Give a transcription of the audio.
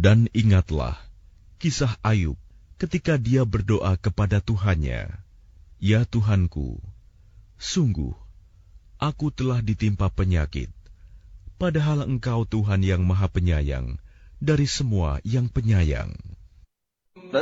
Dan ingatlah kisah Ayub ketika dia berdoa kepada Tuhannya, "Ya Tuhanku, sungguh aku telah ditimpa penyakit, padahal Engkau Tuhan yang Maha Penyayang dari semua yang penyayang."